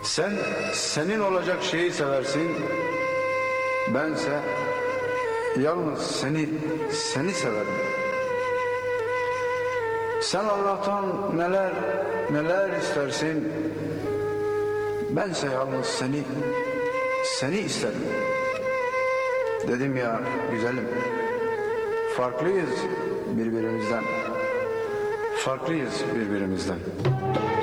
Sen senin olacak şeyi seversin. Bense yalnız seni severim. Sen Allah'tan neler istersin. Bense yalnız seni isterim. Dedim ya güzelim, farklıyız birbirimizden. Farklıyız birbirimizden.